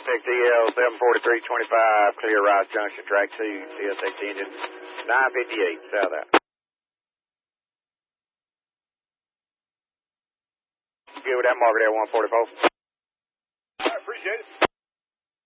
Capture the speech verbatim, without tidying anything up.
X E L seven forty-three twenty-five, clear Rice Junction, track two, C S X engine nine fifty-eight, south out. Good with that marker there, one forty-four. I appreciate it.